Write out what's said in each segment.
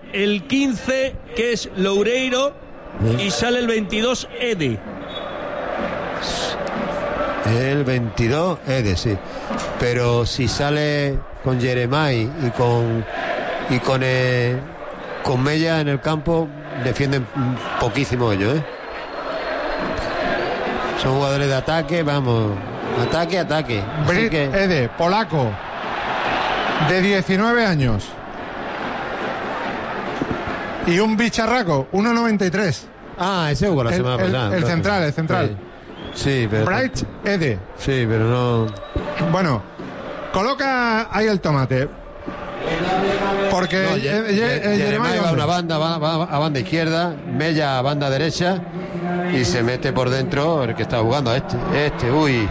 el 15, que es Loureiro, y sale el 22, Ede. El 22, Ede, sí. Pero si sale con Jeremai y con Mella en el campo, defienden poquísimo ellos, ¿eh? Son jugadores de ataque, vamos, ataque. Brit Ede, polaco, de 19 años. Y un bicharraco, 1,93. Ah, ese jugó la semana pasada. El central. Sí, pero... Bright Ede. Sí, pero no... Bueno, coloca ahí el tomate. Porque Jeremai va a una banda, va a banda izquierda, Mella a banda derecha y se mete por dentro el que está jugando, uy.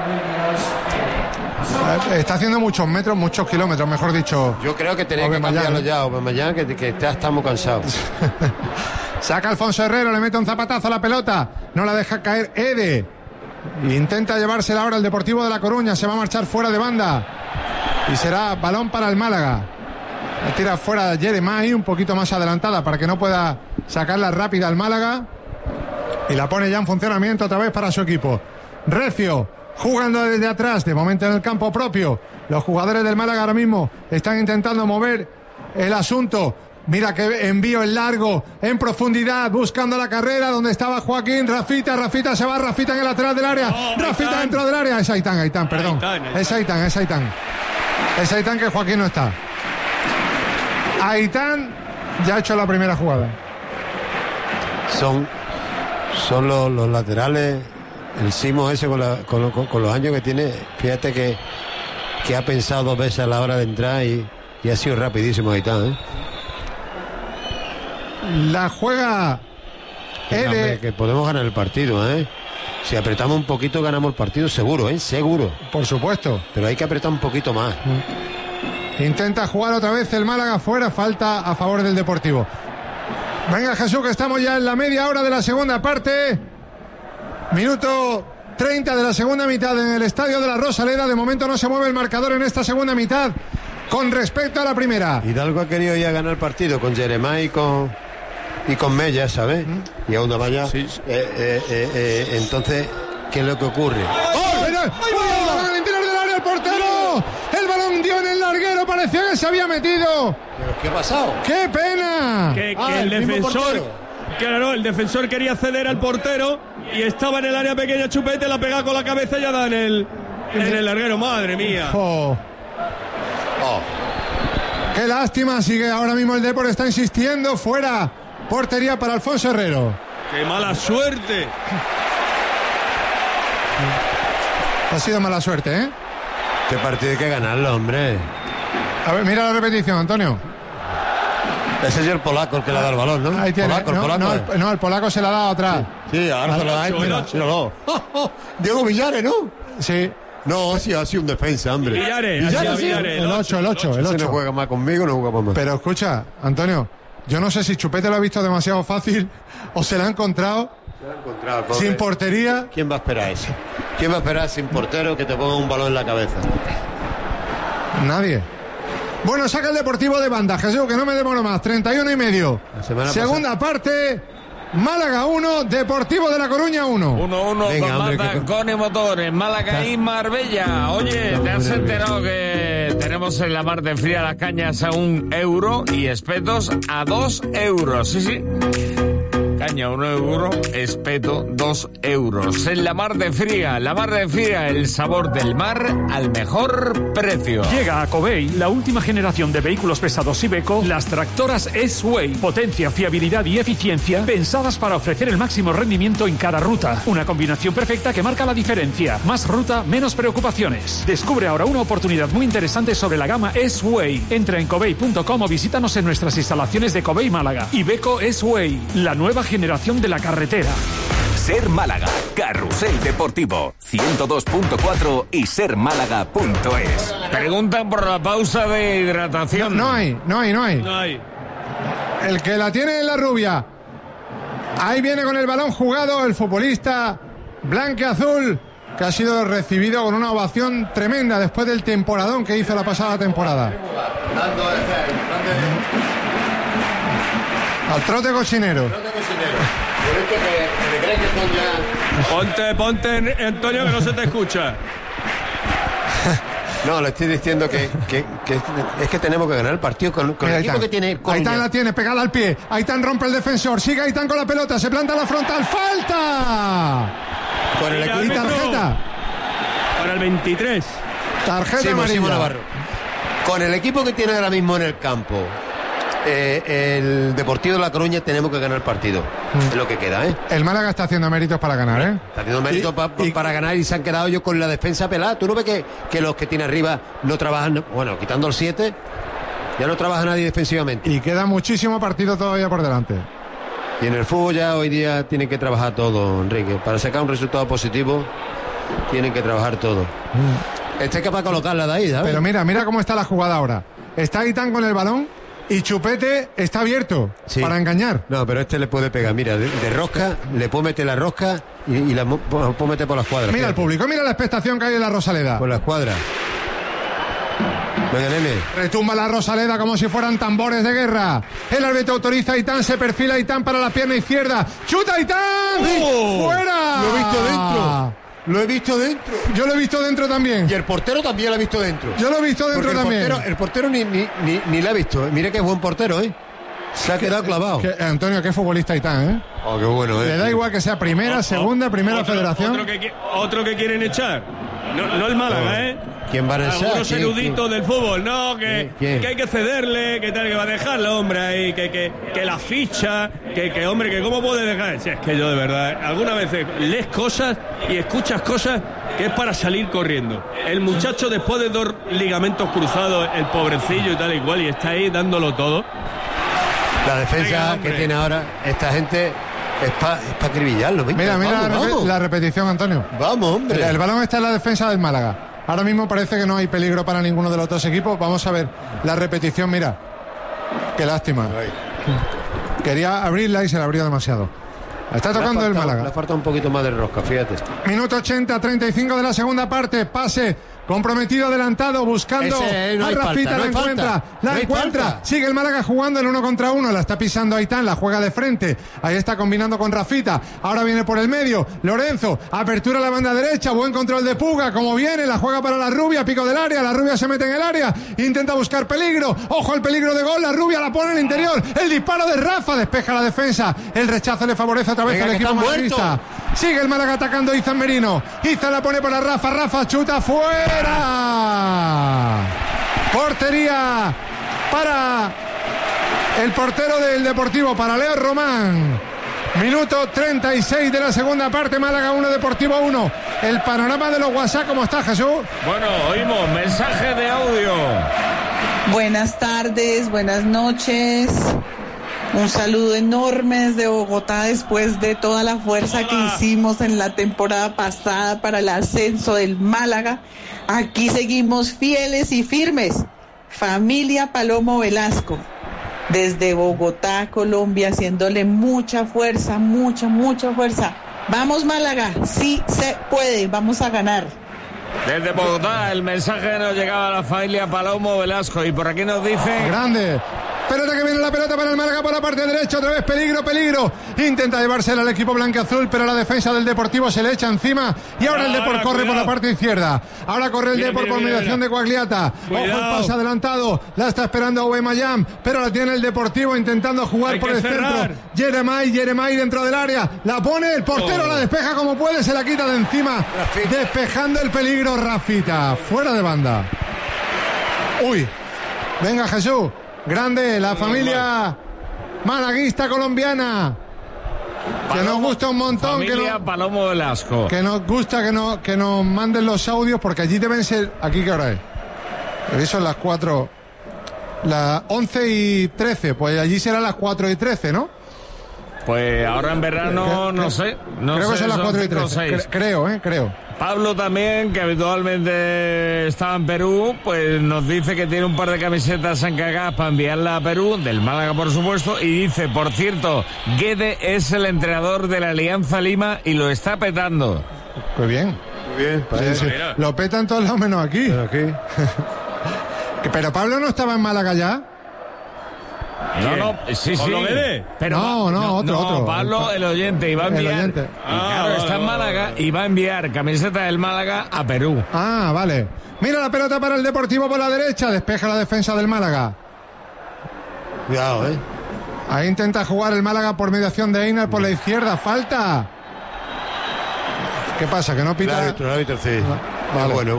Está haciendo muchos metros, muchos kilómetros, mejor dicho. Yo creo que tenía que cambiarlo ya, Aubameyang, que ya estamos cansados. Saca Alfonso Herrero, le mete un zapatazo a la pelota, no la deja caer Ede. Intenta llevársela ahora el Deportivo de La Coruña, se va a marchar fuera de banda y será balón para el Málaga. La tira fuera Jeremai, un poquito más adelantada para que no pueda sacarla rápida al Málaga, y la pone ya en funcionamiento otra vez para su equipo. Recio, jugando desde atrás, de momento en el campo propio. Los jugadores del Málaga ahora mismo están intentando mover el asunto. Mira que envío en largo, en profundidad, buscando la carrera donde estaba Joaquín. Rafita se va, Rafita en el lateral del área. Rafita dentro del área. Es Aitán, perdón. Es Aitán que Joaquín no está. Aitán ya ha hecho la primera jugada. Son los laterales, el Simo ese con los años que tiene. Fíjate que ha pensado 2 veces a la hora de entrar y ha sido rapidísimo Aitán, ¿eh? La juega Ede. Que podemos ganar el partido, ¿eh? Si apretamos un poquito ganamos el partido, seguro, ¿eh? Seguro. Por supuesto. Pero hay que apretar un poquito más. Intenta jugar otra vez el Málaga fuera, falta a favor del Deportivo. Venga, Jesús, que estamos ya en la media hora de la segunda parte. Minuto 30 de la segunda mitad en el Estadio de la Rosaleda. De momento no se mueve el marcador en esta segunda mitad con respecto a la primera. Hidalgo ha querido ya ganar el partido con Jeremai y con Mella, ¿sabes? Y aún no vaya. Sí. Entonces, ¿qué es lo que ocurre? ¡Oh! ¡El balón al interior del área, el portero! ¡El balón dio en el larguero! Parecía que se había metido. ¿Pero qué ha pasado? ¡Qué pena! Que el defensor... Claro, el defensor quería ceder al portero y estaba en el área pequeña. Chupete, la pega con la cabeza y ya da en el larguero. ¡Madre mía! ¡Qué lástima! Sigue ahora mismo el Depor, está insistiendo. Fuera. Portería para Alfonso Herrero. ¡Qué mala suerte! Ha sido mala suerte, ¿eh? Este partido hay que ganarlo, hombre. A ver, mira la repetición, Antonio. Ese es el polaco el que le da el balón, ¿no? Ahí tiene. El polaco se la ha dado atrás. Sí, ahora se la da. Míralo. Diego Villares, ¿no? Sí. No, sí, ha sido un defensa, hombre. Villares. El 8. Ese no juega más conmigo, no juega más. Pero escucha, Antonio, yo no sé si Chupete lo ha visto demasiado fácil o se la ha encontrado. Sin portería. ¿Quién va a esperar eso? ¿Quién va a esperar sin portero que te ponga un balón en la cabeza? Nadie. Bueno, saca el Deportivo de banda, Jesús, que no me demoro más. 31,5. Segunda parte. Málaga 1, Deportivo de La Coruña 1. 1-1 con Mazda, Cone Motores, Málaga y Marbella. Oye, ¿te has enterado que tenemos en la Mar de Fría las cañas a €1 y espetos a €2? Sí. Caña €1, espeto €2. En la Mar de Fría, el sabor del mar al mejor precio. Llega a Covey la última generación de vehículos pesados Iveco, las tractoras S-Way. Potencia, fiabilidad y eficiencia pensadas para ofrecer el máximo rendimiento en cada ruta. Una combinación perfecta que marca la diferencia. Más ruta, menos preocupaciones. Descubre ahora una oportunidad muy interesante sobre la gama S-Way. Entra en covey.com o visítanos en nuestras instalaciones de Covey Málaga. Iveco S-Way, la nueva generación de la carretera. Ser Málaga, Carrusel Deportivo, 102.4 y sermálaga.es. Preguntan por la pausa de hidratación. No hay. El que la tiene es la rubia. Ahí viene con el balón jugado el futbolista blanqueazul, que ha sido recibido con una ovación tremenda después del temporadón que hizo la pasada temporada. Al trote cochinero. Ponte, Antonio, que no se te escucha. No, le estoy diciendo que es que tenemos que ganar el partido con el equipo que tiene. Aitán la tiene pegada al pie. Aitán rompe el defensor. Sigue Aitán con la pelota. Se planta la frontal. ¡Falta! Con el equipo. Y tarjeta. Para el 23. Tarjeta Sí, Máximo amarilla. Navarro. Con el equipo que tiene ahora mismo en el campo, el Deportivo de La Coruña, tenemos que ganar el partido. Es lo que queda, ¿eh? El Málaga está haciendo méritos para ganar, ¿eh? Está haciendo mérito para ganar y se han quedado ellos con la defensa pelada. ¿Tú no ves que los que tiene arriba no trabajan? Bueno, quitando el 7, ya no trabaja nadie defensivamente. Y queda muchísimo partido todavía por delante. Y en el fútbol ya hoy día tienen que trabajar todo, Enrique. Para sacar un resultado positivo, tienen que trabajar todo. Este es capaz de colocarla de ahí, ¿sabes? Pero mira cómo está la jugada ahora. Está Aitán con el balón y Chupete está abierto para engañar. No, pero este le puede pegar, mira, de rosca, le puede meter la rosca y la puede meter por la escuadra. Mira el público, mira la expectación que hay en la Rosaleda. Por la escuadra. Venga, nene. Retumba la Rosaleda como si fueran tambores de guerra. El árbitro autoriza a Aitán, se perfila Aitán para la pierna izquierda. ¡Chuta Aitán! ¡Fuera! Lo he visto dentro. Lo he visto dentro. Yo lo he visto dentro también. Y el portero también lo ha visto dentro. Yo lo he visto dentro también. El portero ni lo ha visto. Mire que es buen portero, ¿eh? Se ha quedado clavado. Antonio, qué futbolista Aitán, ¿eh? Oh, qué bueno, ¿eh? Le da igual que sea primera, segunda, primera federación. Otro que quieren echar. No el Málaga, ¿eh? ¿Quién van a echar? Algunos eruditos del fútbol, no, que hay que cederle, que tal, que va a dejarlo, hombre, ahí, que la ficha, que hombre, que cómo puede dejar. Si es que yo de verdad, algunas veces lees cosas y escuchas cosas que es para salir corriendo. El muchacho después de 2 ligamentos cruzados, el pobrecillo y tal y cual, y está ahí dándolo todo. La defensa que tiene ahora esta gente es para acribillarlo. Mira vamos. la repetición, Antonio. Vamos, hombre. El balón está en la defensa del Málaga. Ahora mismo parece que no hay peligro para ninguno de los dos equipos. Vamos a ver la repetición, mira. Qué lástima. Quería abrirla y se la abrió demasiado. Está tocando el Málaga. Le falta un poquito más de rosca, fíjate. Minuto 80, 35 de la segunda parte. Pase comprometido, adelantado, buscando no a Rafita. La encuentra. Sigue el Málaga jugando en 1 contra 1. La está pisando Aitán, la juega de frente. Ahí está combinando con Rafita. Ahora viene por el medio. Lorenzo, apertura a la banda derecha. Buen control de Puga. Como viene, la juega para la Rubia. Pico del área. La Rubia se mete en el área. Intenta buscar peligro. Ojo al peligro de gol. La Rubia la pone en el interior. El disparo de Rafa. Despeja la defensa. El rechazo le favorece otra vez al equipo malaguista. Sigue el Málaga atacando Izan Merino. Izan la pone para Rafa. Rafa chuta fuera. Portería para el portero del Deportivo, para Leo Román. Minuto 36 de la segunda parte. Málaga 1, Deportivo 1. El panorama de los WhatsApp, ¿cómo está, Jesús? Bueno, oímos mensaje de audio. Buenas tardes, buenas noches. Un saludo enorme desde Bogotá después de toda la fuerza que hicimos en la temporada pasada para el ascenso del Málaga. Aquí seguimos fieles y firmes. Familia Palomo Velasco, desde Bogotá, Colombia, haciéndole mucha fuerza, mucha fuerza. Vamos Málaga, sí se puede, vamos a ganar. Desde Bogotá el mensaje nos llegaba a la familia Palomo Velasco y por aquí nos dice... Grande. Pelota que viene la pelota para el Málaga por la parte derecha, otra vez peligro. Intenta llevársela al equipo blanqueazul, pero la defensa del Deportivo se le echa encima y ahora el Depor corre por la parte izquierda. Ahora corre el Depor por mediación de Guagliata. Ojo el pase adelantado, la está esperando Aubameyang, pero la tiene el Deportivo intentando jugar por el centro. Jeremai dentro del área, la pone el portero, la despeja como puede, se la quita de encima, despejando el peligro Rafita, fuera de banda. Uy, venga Jesús. Grande, la familia malaguista colombiana. Que nos gusta un montón. Familia Palomo Velasco. Que nos gusta que nos manden los audios, porque allí deben ser. ¿Aquí qué hora es? Aquí son las 4. Las 11:13. Pues allí serán las 4:13, ¿no? Pues ahora en verano no sé. Creo que son las 4:13. Creo. Pablo también, que habitualmente estaba en Perú, pues nos dice que tiene un par de camisetas encargadas para enviarla a Perú, del Málaga por supuesto, y dice, por cierto, Guede es el entrenador de la Alianza Lima y lo está petando. Pues bien. Muy bien, Sí. Lo peta en todos lados menos aquí. Pero aquí. Pero Pablo no estaba en Málaga ya. No, sí. Pero otro. Pablo, el oyente, y va a enviar. Y claro, está en Málaga y va a enviar camiseta del Málaga a Perú. Ah, vale. Mira la pelota para el Deportivo por la derecha, despeja la defensa del Málaga. Cuidado, Ahí intenta jugar el Málaga por mediación de Einar por la izquierda. ¡Falta! ¿Qué pasa? ¿Que no pita? El árbitro, sí. Vale. Bueno.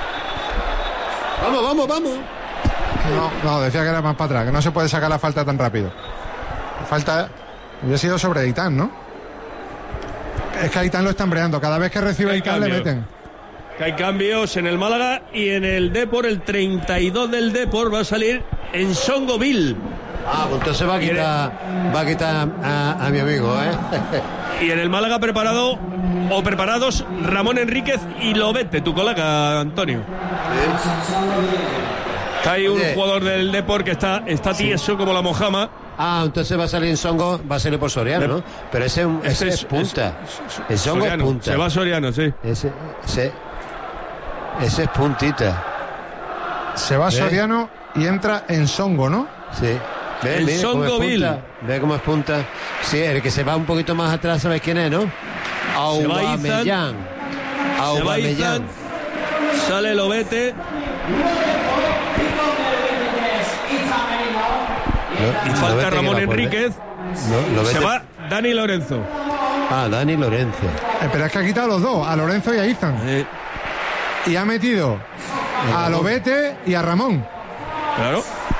Vamos. No, decía que era más para atrás, que no se puede sacar la falta tan rápido. Falta había sido sobre Aitán, ¿no? Es que Aitán lo está embreando. Cada vez que recibe Aitán le meten. Que hay cambios en el Málaga y en el Depor. El 32 del Depor va a salir en Songoville. Pues entonces va a quitar a mi amigo, Y en el Málaga preparados Ramón Enríquez y Lobete, tu colega, Antonio. Está ahí un jugador del Depor que está tieso como la mojama. Entonces va a salir en Songo, va a salir por Soriano, ¿no? Pero ese es punta. El Songo es punta. Se va Soriano, sí. Ese es puntita. Se va Soriano y entra en Songo, ¿no? Sí. El Songoville. Ve cómo es punta. Sí, el que se va un poquito más atrás, ¿sabes quién es, no? Aubameyang. Sale Lobete. Y falta Ramón Enríquez. Se va Dani Lorenzo. Dani Lorenzo. Pero es que ha quitado los dos, a Lorenzo y a Izan. Y ha metido a Lobete y a Ramón. Claro.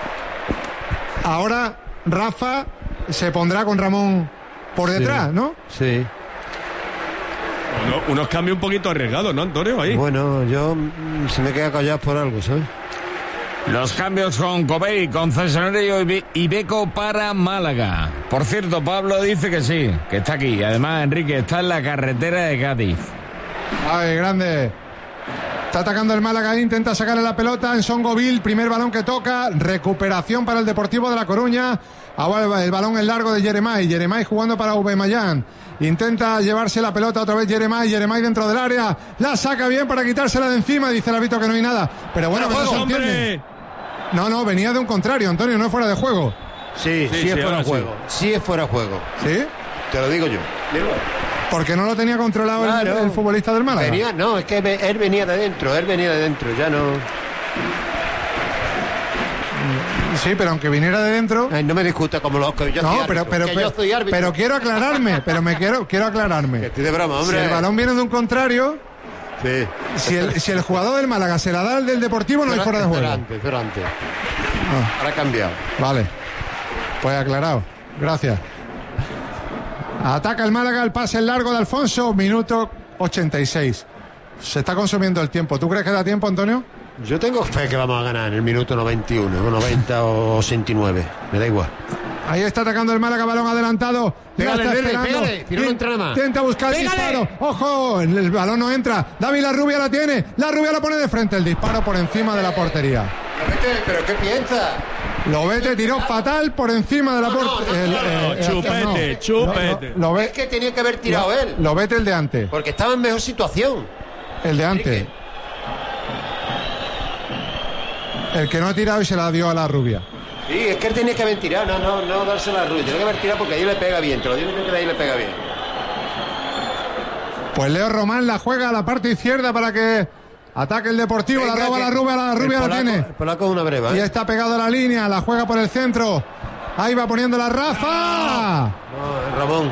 Ahora Rafa se pondrá con Ramón por detrás, ¿no? Sí. Unos cambios un poquito arriesgados, ¿no, Antonio? Ahí. Bueno, yo se me queda callado por algo, ¿sabes? Los cambios con Covey, concesionario Iveco para Málaga. Por cierto, Pablo dice que sí, que está aquí. Además, Enrique está en la carretera de Cádiz. Ay, grande. Está atacando el Málaga, intenta sacarle la pelota en Songoville, primer balón que toca, recuperación para el Deportivo de La Coruña. Ahora el balón es largo de Jeremai jugando para Aubameyang. Intenta llevarse la pelota otra vez Jeremai dentro del área, la saca bien para quitársela de encima, dice el árbitro que no hay nada. Pero bueno, no se entiende. No, venía de un contrario, Antonio, no es fuera de juego. Sí, es fuera de juego. Sí es fuera de juego. ¿Sí? Te lo digo yo. Porque no lo tenía controlado el futbolista del Málaga. Es que él venía de dentro, ya no. Sí, pero aunque viniera de dentro. No me discuta como los que yo no, soy árbitro, yo soy árbitro. Pero quiero aclararme, quiero aclararme. Que estoy de broma, hombre. Si el balón viene de un contrario. Sí. Si el jugador del Málaga se la da al del Deportivo, no hay fuera de juego. Pero antes. Ahora ha cambiado. Vale. Pues aclarado. Gracias. Ataca el Málaga, el pase largo de Alfonso, minuto 86. Se está consumiendo el tiempo. ¿Tú crees que da tiempo, Antonio? Yo tengo fe que vamos a ganar en el minuto 91, 90 o 89. Me da igual. Ahí está atacando el Málaga, balón adelantado. Pégale, si no entra nada más. Intenta buscar el disparo. ¡Ojo! El balón no entra. David Larrubia la tiene. Larrubia la pone de frente. El disparo por encima de la portería. ¿Pero qué piensa? Lobete tiró fatal por encima de la portería. Chupete. Es que tenía que haber tirado él. Lobete el de antes. Porque estaba en mejor situación. El de antes. El que no ha tirado y se la dio a la rubia. Sí, es que él tenía que haber tirado, no dársela a la rubia. Tiene que haber tirado porque ahí le pega bien. Te lo digo que ahí le pega bien. Pues Leo Román la juega a la parte izquierda para que ataque el Deportivo. Venga, la roba la rubia la tiene. El polaco es una breva. Y está pegado a la línea, la juega por el centro. Ahí va poniendo la Rafa. No, Ramón.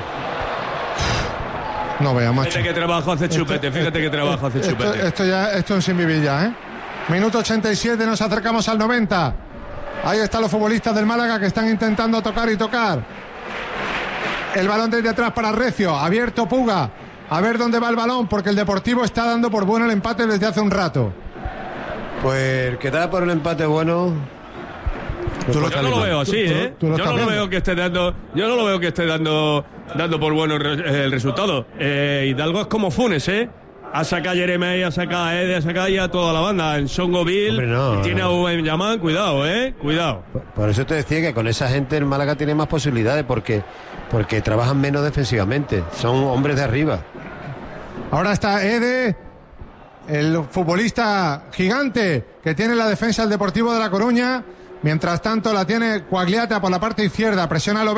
No vea, macho. Fíjate qué trabajo hace Chupete, Esto es un sin vivir ya, ¿eh? Minuto 87, nos acercamos al 90. Ahí están los futbolistas del Málaga que están intentando tocar y tocar. El balón desde atrás para Recio, abierto Puga. A ver dónde va el balón, porque el Deportivo está dando por bueno el empate desde hace un rato. Pues el que da por el empate bueno. Yo no lo veo así, ¿eh? Yo no lo veo que esté dando por bueno el resultado. Hidalgo es como Funes, ¿eh? Ha sacado a Jeremai, ha sacado a Ede, ha sacado ya toda la banda. En Songoville tiene a Aubameyang, cuidado, cuidado. Por eso te decía que con esa gente el Málaga tiene más posibilidades porque trabajan menos defensivamente. Son hombres de arriba. Ahora está Ede, el futbolista gigante que tiene la defensa del Deportivo de La Coruña. Mientras tanto la tiene Quagliata por la parte izquierda, presiona a